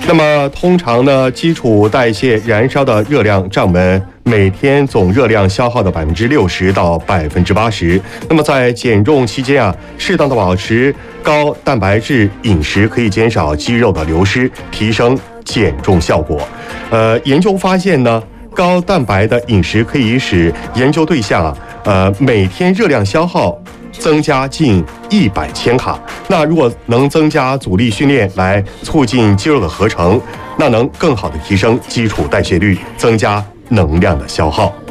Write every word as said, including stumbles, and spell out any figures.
那么通常呢，基础代谢燃烧的热量占我们每天总热量消耗的百分之六十到百分之八十。那么在减重期间啊，适当的保持高蛋白质饮食可以减少肌肉的流失，提升减重效果。呃，研究发现呢，高蛋白的饮食可以使研究对象啊，呃，每天热量消耗增加近一百千卡。那如果能增加阻力训练来促进肌肉的合成，那能更好的提升基础代谢率，增加能量的消耗。